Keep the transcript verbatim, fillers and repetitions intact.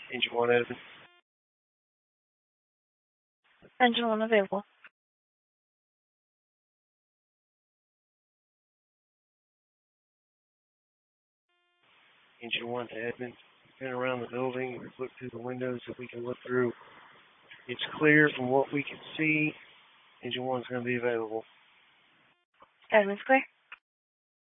Engine one open. Engine one available. Engine one to admin. Been around the building, look through the windows that we can look through. It's clear from what we can see. Engine one's going to be available. Admin's clear.